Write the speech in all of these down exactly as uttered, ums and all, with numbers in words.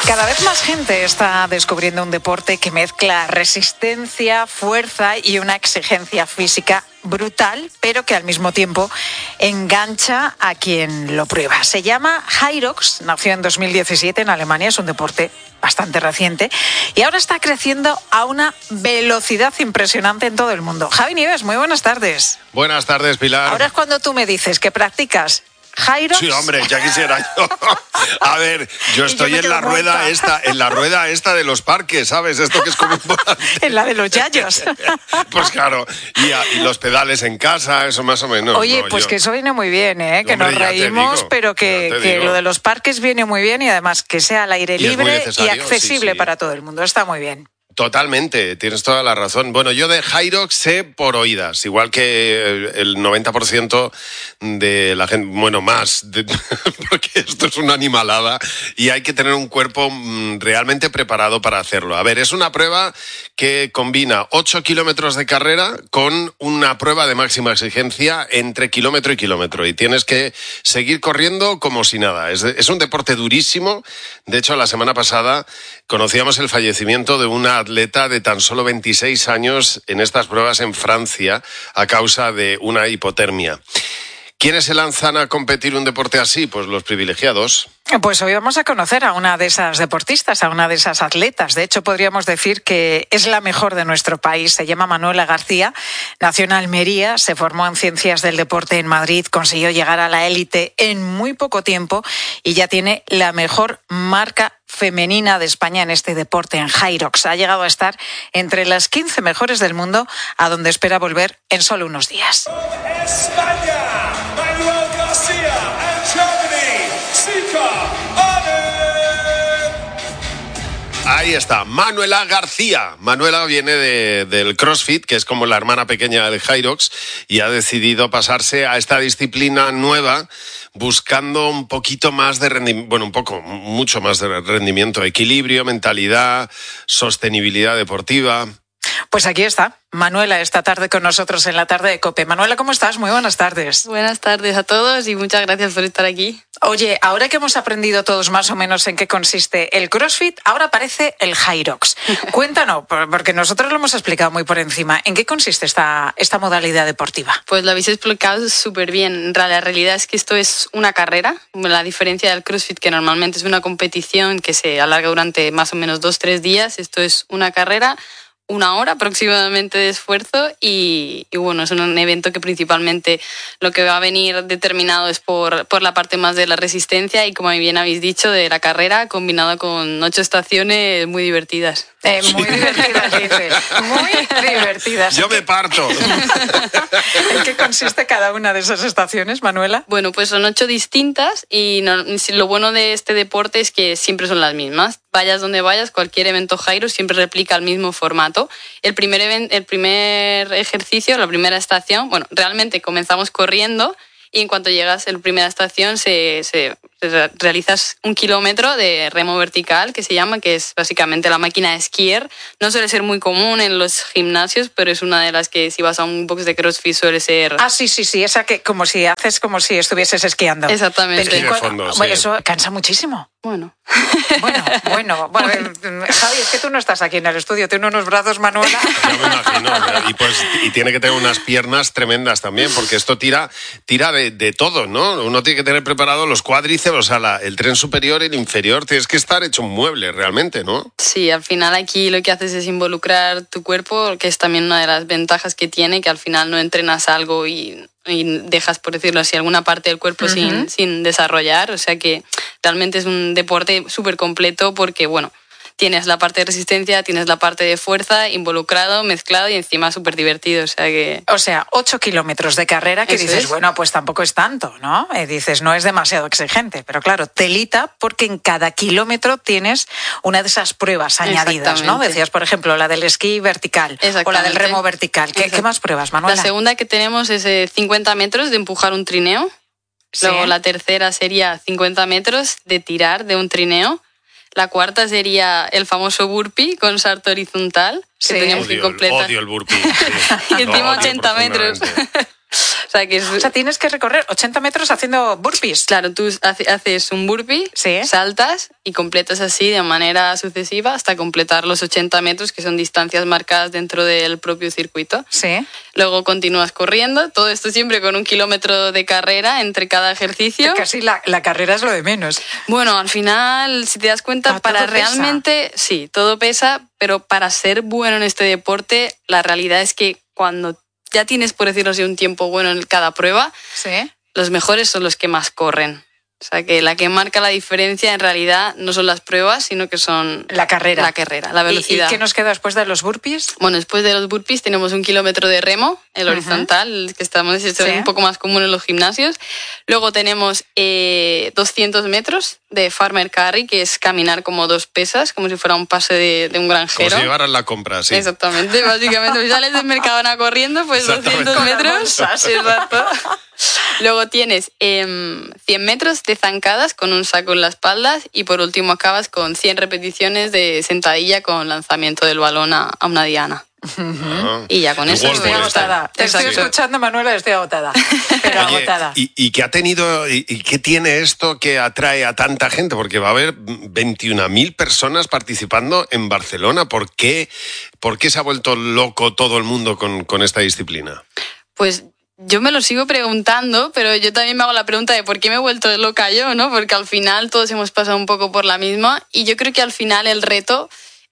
Cada vez más gente está descubriendo un deporte que mezcla resistencia, fuerza y una exigencia física brutal, pero que al mismo tiempo engancha a quien lo prueba. Se llama Hyrox, nació en dos mil diecisiete en Alemania, es un deporte bastante reciente y ahora está creciendo a una velocidad impresionante en todo el mundo. Javi Nieves, muy buenas tardes. Buenas tardes, Pilar. Ahora es cuando tú me dices que practicas Hyrox. Sí, hombre, ya quisiera yo. A ver, yo estoy yo en la rueda muerta. esta, en la rueda esta de los parques, ¿sabes? Esto que es como un volante. En la de los yayos. Pues claro, y, a, y los pedales en casa, eso más o menos. Oye, no, pues yo... que eso viene muy bien, ¿eh? Que hombre, nos reímos, digo, pero que, que lo de los parques viene muy bien y además que sea al aire y libre y accesible sí, sí. para todo el mundo. Está muy bien. Totalmente, tienes toda la razón. Bueno, yo de Hyrox sé por oídas, igual que el noventa por ciento de la gente, bueno, más, de, porque esto es una animalada y hay que tener un cuerpo realmente preparado para hacerlo. A ver, es una prueba que combina ocho kilómetros de carrera con una prueba de máxima exigencia entre kilómetro y kilómetro y tienes que seguir corriendo como si nada. Es, es un deporte durísimo. De hecho, la semana pasada conocíamos el fallecimiento de una atleta de tan solo veintiséis años en estas pruebas en Francia a causa de una hipotermia. ¿Quiénes se lanzan a competir un deporte así? Pues los privilegiados. Pues hoy vamos a conocer a una de esas deportistas, a una de esas atletas. De hecho, podríamos decir que es la mejor de nuestro país. Se llama Manuela García, nació en Almería, se formó en Ciencias del Deporte en Madrid, consiguió llegar a la élite en muy poco tiempo y ya tiene la mejor marca femenina de España en este deporte, en Hyrox. Ha llegado a estar entre las quince mejores del mundo, a donde espera volver en solo unos días. España, Manuela García, and Germany, Sika Arden. Ahí está, Manuela García. Manuela viene de, del CrossFit, que es como la hermana pequeña del Hyrox, y ha decidido pasarse a esta disciplina nueva buscando un poquito más de rendimiento, bueno, un poco, mucho más de rendimiento, equilibrio, mentalidad, sostenibilidad deportiva. Pues aquí está, Manuela, esta tarde con nosotros en la tarde de COPE. Manuela, ¿cómo estás? Muy buenas tardes. Buenas tardes a todos y muchas gracias por estar aquí. Oye, ahora que hemos aprendido todos más o menos en qué consiste el CrossFit, ahora aparece el Hyrox. Cuéntanos, porque nosotros lo hemos explicado muy por encima, ¿en qué consiste esta, esta modalidad deportiva? Pues lo habéis explicado súper bien. La realidad es que esto es una carrera. La diferencia del CrossFit, que normalmente es una competición que se alarga durante más o menos dos, tres días, esto es una carrera, una hora aproximadamente de esfuerzo y, y bueno, es un evento que principalmente lo que va a venir determinado es por, por la parte más de la resistencia y, como bien habéis dicho, de la carrera combinado con ocho estaciones muy divertidas. Eh, muy divertidas, dice. Muy divertidas. Yo me parto. ¿En qué consiste cada una de esas estaciones, Manuela? Bueno, pues son ocho distintas y no, lo bueno de este deporte es que siempre son las mismas. Vayas donde vayas, cualquier evento Hyrox siempre replica el mismo formato. El primer, event, el primer ejercicio, la primera estación, bueno, realmente comenzamos corriendo y en cuanto llegas a la primera estación se, se, se realizas un kilómetro de remo vertical, que se llama, que es básicamente la máquina de esquiar. No suele ser muy común en los gimnasios, pero es una de las que si vas a un box de CrossFit suele ser... Ah, sí, sí, sí, esa que como si haces como si estuvieses esquiando. Exactamente. Pero, de fondo, bueno, sí. Eso cansa muchísimo. Bueno. Bueno, bueno, bueno. Javi, es que tú no estás aquí en el estudio, tiene unos brazos, Manuela. Yo me imagino, y, pues, y tiene que tener unas piernas tremendas también, porque esto tira, tira de, de todo, ¿no? Uno tiene que tener preparado los cuádriceps, o sea, la, el tren superior y el inferior, tienes que estar hecho un mueble realmente, ¿no? Sí, al final aquí lo que haces es involucrar tu cuerpo, que es también una de las ventajas que tiene, que al final no entrenas algo y... y dejas, por decirlo así, alguna parte del cuerpo uh-huh. sin, sin desarrollar. O sea que realmente es un deporte súper completo porque, bueno, tienes la parte de resistencia, tienes la parte de fuerza involucrado, mezclado y encima súper divertido. O sea que... O sea, ocho kilómetros de carrera que Eso dices, es. bueno, pues tampoco es tanto, ¿no? Eh, dices, no es demasiado exigente. Pero claro, telita porque en cada kilómetro tienes una de esas pruebas añadidas, ¿no? Decías, por ejemplo, la del esquí vertical o la del remo vertical. ¿Qué, ¿Qué más pruebas, Manuela? La segunda que tenemos es eh, cincuenta metros de empujar un trineo. ¿Sí? Luego la tercera sería cincuenta metros de tirar de un trineo. La cuarta sería el famoso burpee con salto horizontal, que sí. teníamos odio, que completar. Odio el burpee. Sí. Y encima ochenta metros. sea, que es... O sea, tienes que recorrer ochenta metros haciendo burpees. Claro, tú hace- haces un burpee, Sí. saltas y completas así de manera sucesiva hasta completar los ochenta metros, que son distancias marcadas dentro del propio circuito. Sí. Luego continúas corriendo, todo esto siempre con un kilómetro de carrera entre cada ejercicio. Casi la, la carrera es lo de menos. Bueno, al final, si te das cuenta, Ah, para todo pesa. realmente, sí, todo pesa, pero para ser bueno en este deporte, la realidad es que cuando ya tienes, por decirlo así, un tiempo bueno en cada prueba, Sí. los mejores son los que más corren. O sea, que la que marca la diferencia en realidad no son las pruebas, sino que son La carrera. la carrera, la ¿Y- velocidad. ¿Y qué nos queda después de los burpees? Bueno, después de los burpees tenemos un kilómetro de remo, el horizontal, el que estamos, esto Sí. es un poco más común en los gimnasios. Luego tenemos eh, doscientos metros de farmer carry, que es caminar como dos pesas, como si fuera un pase de, de un Como granjero. si llevaran la compra, sí. Exactamente, básicamente. Si sales del Mercadona corriendo, pues Exactamente. doscientos Con las metros. bolsas. Exacto. Luego tienes em, cien metros de zancadas con un saco en la espalda y por último acabas con cien repeticiones de sentadilla con lanzamiento del balón a, a una diana. Ah. Y ya con El eso World Estoy Tour este. agotada. Te estoy Exacto. escuchando, Manuela, estoy agotada. Pero Oye, agotada. ¿y, y qué ha tenido y, y qué tiene esto que atrae a tanta gente? Porque va a haber veintiuna mil personas participando en Barcelona. ¿Por qué, por qué se ha vuelto loco todo el mundo con, con esta disciplina? Pues yo me lo sigo preguntando, pero yo también me hago la pregunta de por qué me he vuelto loca yo, ¿no? Porque al final todos hemos pasado un poco por la misma y yo creo que al final el reto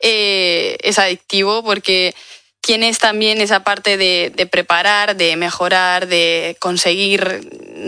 eh, es adictivo porque tienes también esa parte de, de preparar, de mejorar, de conseguir.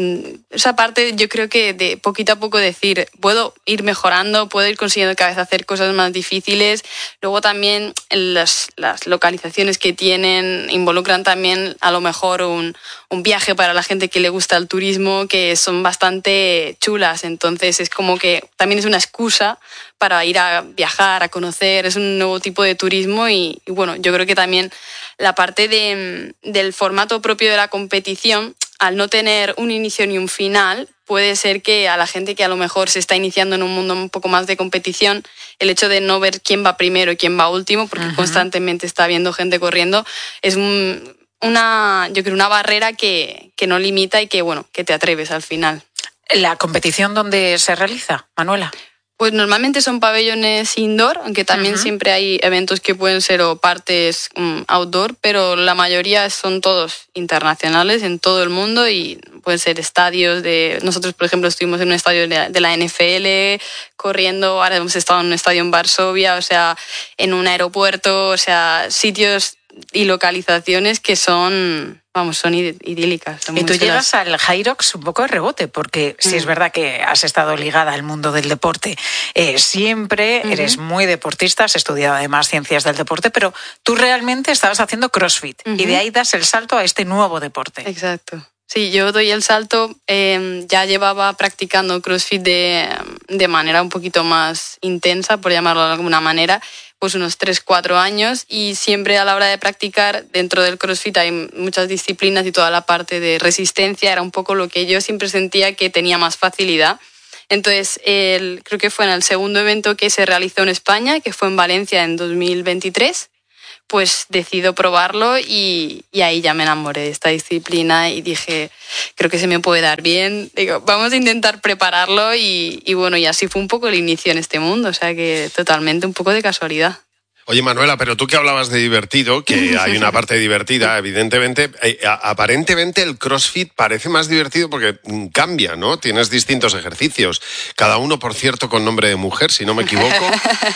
Esa parte yo creo que de poquito a poco decir, puedo ir mejorando, puedo ir consiguiendo cada vez hacer cosas más difíciles. Luego también las, las localizaciones que tienen involucran también a lo mejor un, un viaje para la gente que le gusta el turismo, que son bastante chulas. Entonces es como que también es una excusa para ir a viajar, a conocer, es un nuevo tipo de turismo y, y bueno, yo creo que también la parte de, del formato propio de la competición, al no tener un inicio ni un final, puede ser que a la gente que a lo mejor se está iniciando en un mundo un poco más de competición, el hecho de no ver quién va primero y quién va último, porque uh-huh. constantemente está viendo gente corriendo, es un, una, yo creo, una barrera que, que no limita y que, bueno, que te atreves al final. ¿La competición dónde se realiza, Manuela? Pues normalmente son pabellones indoor, aunque también uh-huh. siempre hay eventos que pueden ser o partes um, outdoor, pero la mayoría son todos internacionales en todo el mundo y pueden ser estadios de... Nosotros, por ejemplo, estuvimos en un estadio de la N F L corriendo, ahora hemos estado en un estadio en Varsovia, o sea, en un aeropuerto, o sea, sitios y localizaciones que son... Vamos, son idílicas. Son y tú chulas. llegas al Hyrox un poco de rebote, porque mm. sí es verdad que has estado ligada al mundo del deporte. Eh, siempre uh-huh. eres muy deportista, has estudiado además ciencias del deporte, pero tú realmente estabas haciendo CrossFit uh-huh. y de ahí das el salto a este nuevo deporte. Exacto. Sí, yo doy el salto. Eh, ya llevaba practicando CrossFit de, de manera un poquito más intensa, por llamarlo de alguna manera, pues unos tres, cuatro años y siempre a la hora de practicar dentro del CrossFit hay muchas disciplinas y toda la parte de resistencia era un poco lo que yo siempre sentía que tenía más facilidad. Entonces, el, creo que fue en el segundo evento que se realizó en España, que fue en Valencia en dos mil veintitrés, pues decido probarlo y, y ahí ya me enamoré de esta disciplina y dije, creo que se me puede dar bien. Digo, vamos a intentar prepararlo y, y bueno, y así fue un poco el inicio en este mundo, o sea que totalmente un poco de casualidad. Oye, Manuela, pero tú que hablabas de divertido, que hay una parte divertida, evidentemente, eh, aparentemente el CrossFit parece más divertido porque cambia, ¿no? Tienes distintos ejercicios, cada uno, por cierto, con nombre de mujer, si no me equivoco,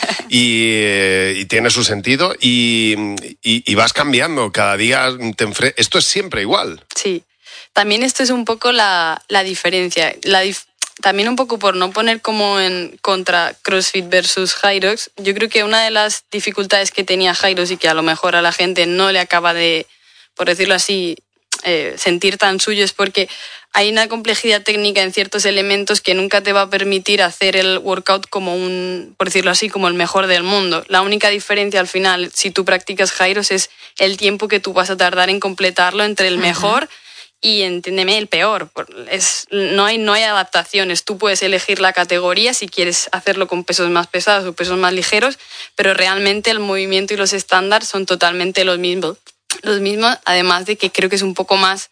y, eh, y tiene su sentido, y, y, y vas cambiando, cada día te enfre- Esto es siempre igual. Sí, también esto es un poco la, la diferencia, la dif- También un poco por no poner como en contra CrossFit versus Hyrox, yo creo que una de las dificultades que tenía Hyrox y que a lo mejor a la gente no le acaba de, por decirlo así, eh, sentir tan suyo es porque hay una complejidad técnica en ciertos elementos que nunca te va a permitir hacer el workout como un, por decirlo así, como el mejor del mundo. La única diferencia al final, si tú practicas Hyrox, es el tiempo que tú vas a tardar en completarlo entre el mejor uh-huh. y, entiéndeme, el peor. Es, no hay, no hay adaptaciones. Tú puedes elegir la categoría si quieres hacerlo con pesos más pesados o pesos más ligeros, pero realmente el movimiento y los estándares son totalmente los mismos. Los mismos, además de que creo que es un poco más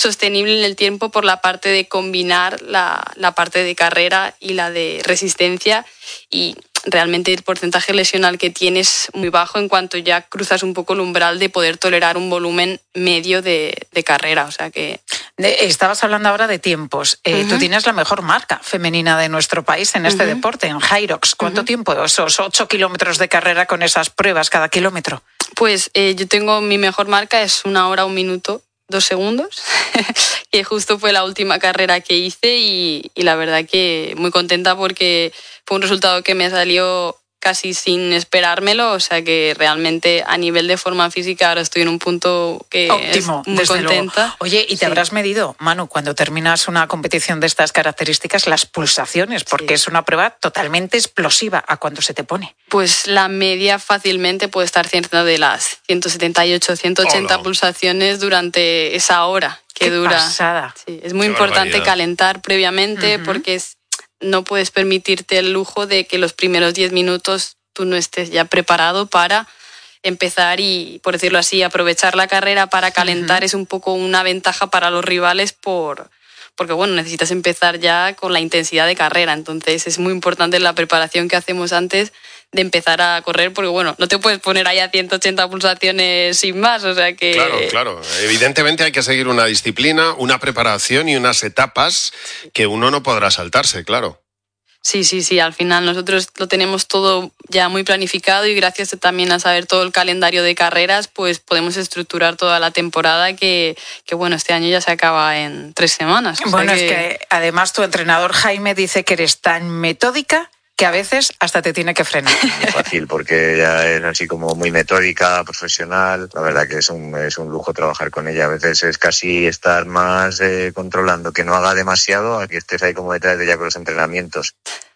sostenible en el tiempo por la parte de combinar la, la parte de carrera y la de resistencia, y realmente el porcentaje lesional que tienes muy bajo en cuanto ya cruzas un poco el umbral de poder tolerar un volumen medio de, de carrera. O sea que... Estabas hablando ahora de tiempos. Eh, uh-huh. Tú tienes la mejor marca femenina de nuestro país en este uh-huh. deporte, en Hyrox. ¿Cuánto uh-huh. tiempo? Esos ocho kilómetros de carrera con esas pruebas cada kilómetro. Pues eh, yo tengo mi mejor marca, es una hora, un minuto, dos segundos, que justo fue la última carrera que hice y, y la verdad que muy contenta porque fue un resultado que me salió casi sin esperármelo, o sea que realmente a nivel de forma física ahora estoy en un punto que óptimo, es muy contenta. Luego. Oye, ¿y te sí. habrás medido, Manu, cuando terminas una competición de estas características, las pulsaciones? Porque sí. es una prueba totalmente explosiva a cuando se te pone. Pues la media fácilmente puede estar cerca de las ciento setenta y ocho, ciento ochenta Hola. Pulsaciones durante esa hora que Qué dura. Pasada. Sí, es muy Qué importante barbaridad. calentar previamente uh-huh. porque es no puedes permitirte el lujo de que los primeros diez minutos tú no estés ya preparado para empezar y, por decirlo así, aprovechar la carrera para calentar. Uh-huh. Es un poco una ventaja para los rivales por, porque, bueno, necesitas empezar ya con la intensidad de carrera. Entonces es muy importante la preparación que hacemos antes de empezar a correr, porque, bueno, no te puedes poner ahí a ciento ochenta pulsaciones sin más, o sea que... Claro, claro. Evidentemente hay que seguir una disciplina, una preparación y unas etapas que uno no podrá saltarse, claro. Sí, sí, sí. Al final nosotros lo tenemos todo ya muy planificado y gracias también a saber todo el calendario de carreras, pues podemos estructurar toda la temporada que, que bueno, este año ya se acaba en tres semanas. O bueno, sea que... es que además tu entrenador Jaime dice que eres tan metódica que a veces hasta te tiene que frenar. Es fácil porque ella es así como muy metódica, profesional. La verdad que es un, es un lujo trabajar con ella. A veces es casi estar más eh, controlando, que no haga demasiado, a que estés ahí como detrás de ella con los entrenamientos.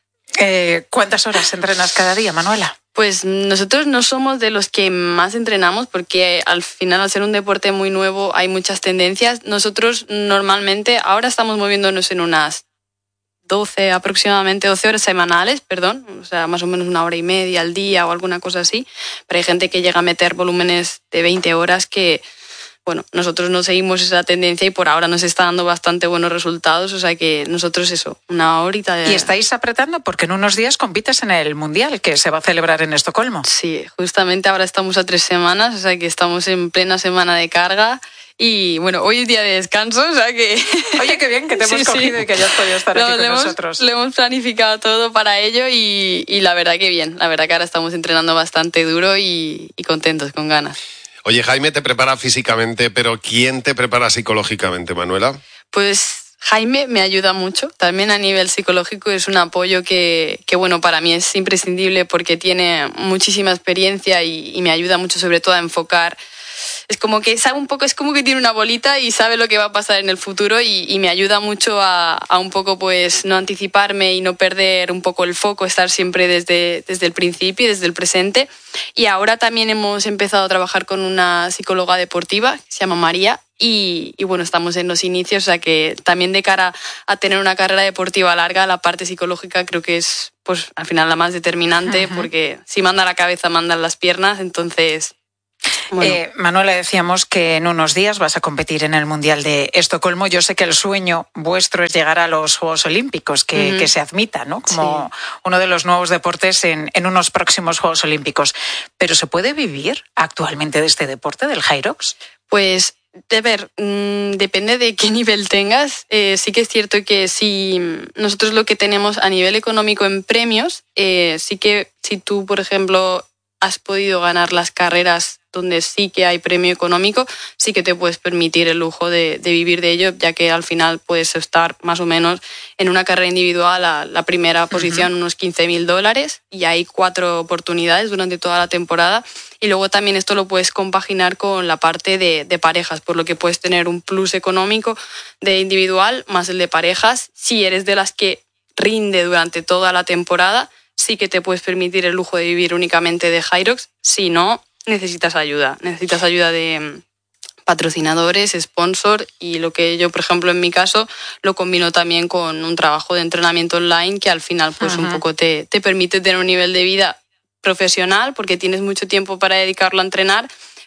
Eh, ¿Cuántas horas entrenas cada día, Manuela? Pues nosotros no somos de los que más entrenamos porque al final, al ser un deporte muy nuevo, hay muchas tendencias. Nosotros normalmente ahora estamos moviéndonos en unas doce, aproximadamente doce horas semanales, perdón, o sea, más o menos una hora y media al día o alguna cosa así, pero hay gente que llega a meter volúmenes de veinte horas que, bueno, nosotros no seguimos esa tendencia y por ahora nos está dando bastante buenos resultados, o sea que nosotros eso, una horita de... ¿Y estáis apretando? Porque en unos días compites en el Mundial, que se va a celebrar en Estocolmo. Sí, justamente ahora estamos a tres semanas, o sea que estamos en plena semana de carga. Y bueno, hoy es día de descanso, o sea que... Oye, qué bien que te hemos sí, cogido sí. y que hayas podido estar no, aquí con le hemos, nosotros. Le hemos planificado todo para ello y, y la verdad que bien. La verdad que ahora estamos entrenando bastante duro y, y contentos, con ganas. Oye, Jaime te prepara físicamente, pero ¿quién te prepara psicológicamente, Manuela? Pues Jaime me ayuda mucho. También a nivel psicológico es un apoyo que, que bueno, para mí es imprescindible porque tiene muchísima experiencia y, y me ayuda mucho sobre todo a enfocar. Es como que sabe un poco, es como que tiene una bolita y sabe lo que va a pasar en el futuro y, y me ayuda mucho a, a un poco pues no anticiparme y no perder un poco el foco, estar siempre desde, desde el principio y desde el presente. Y ahora también hemos empezado a trabajar con una psicóloga deportiva que se llama María y, y bueno, estamos en los inicios, o sea que también de cara a tener una carrera deportiva larga, la parte psicológica creo que es pues al final la más determinante. Ajá. Porque si manda la cabeza, mandan las piernas, entonces... Bueno. Eh, Manuela, decíamos que en unos días vas a competir en el Mundial de Estocolmo. Yo sé que el sueño vuestro es llegar a los Juegos Olímpicos, que, uh-huh. que se admita, ¿no? Como sí. uno de los nuevos deportes en, en unos próximos Juegos Olímpicos. ¿Pero se puede vivir actualmente de este deporte, del Hyrox? Pues, de ver, mmm, depende de qué nivel tengas. Eh, sí que es cierto que si nosotros lo que tenemos a nivel económico en premios, eh, sí que si tú, por ejemplo, has podido ganar las carreras donde sí que hay premio económico, sí que te puedes permitir el lujo de, de vivir de ello, ya que al final puedes estar más o menos en una carrera individual a la primera posición, uh-huh. unos quince mil dólares, y hay cuatro oportunidades durante toda la temporada. Y luego también esto lo puedes compaginar con la parte de, de parejas, por lo que puedes tener un plus económico de individual más el de parejas. Si eres de las que rinde durante toda la temporada, sí que te puedes permitir el lujo de vivir únicamente de Hyrox. Si no, necesitas ayuda. Necesitas ayuda de patrocinadores, sponsor, y lo que yo, por ejemplo, en mi caso, lo combino también con un trabajo de entrenamiento online que al final pues uh-huh. un poco te, te permite tener un nivel de vida profesional porque tienes mucho tiempo para dedicarlo a entrenar,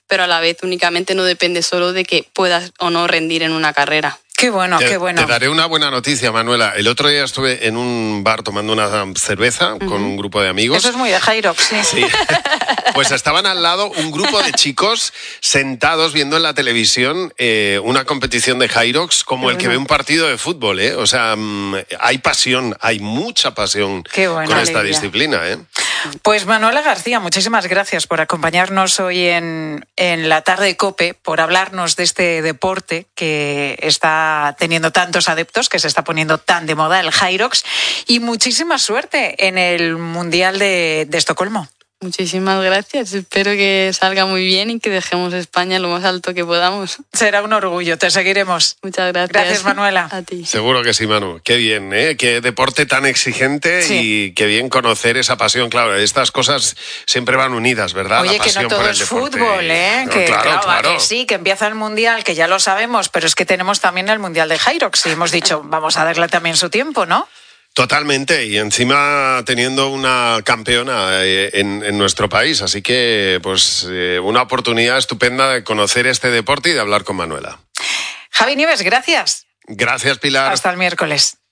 pero a la vez únicamente no depende solo de que puedas o no rendir en una carrera. Qué bueno, te, qué bueno. Te daré una buena noticia, Manuela. El otro día estuve en un bar tomando una cerveza uh-huh. con un grupo de amigos. Eso es muy de Hyrox, sí. Sí. Pues estaban al lado un grupo de chicos sentados viendo en la televisión eh, una competición de Hyrox como qué el bueno. que ve un partido de fútbol, ¿eh? O sea, mmm, hay pasión, hay mucha pasión qué buena con esta alegría. disciplina, ¿eh? Pues Manuela García, muchísimas gracias por acompañarnos hoy en, en la tarde COPE, por hablarnos de este deporte que está teniendo tantos adeptos, que se está poniendo tan de moda, el Hyrox, y muchísima suerte en el Mundial de, de Estocolmo. Muchísimas gracias, espero que salga muy bien y que dejemos España lo más alto que podamos. Será un orgullo, te seguiremos. Muchas gracias. Gracias, Manuela. A ti. Seguro que sí, Manu. Qué bien, ¿eh? Qué deporte tan exigente sí. y qué bien conocer esa pasión. Claro, estas cosas siempre van unidas, ¿verdad? Oye, La que no todo es fútbol, ¿eh? No, que, claro, claro, claro. que sí, que empieza el Mundial, que ya lo sabemos, pero es que tenemos también el Mundial de Hyrox y hemos dicho, vamos a darle también su tiempo, ¿no? Totalmente, y encima teniendo una campeona en, en nuestro país, así que pues eh, una oportunidad estupenda de conocer este deporte y de hablar con Manuela. Javi Nieves, gracias. Gracias, Pilar. Hasta el miércoles.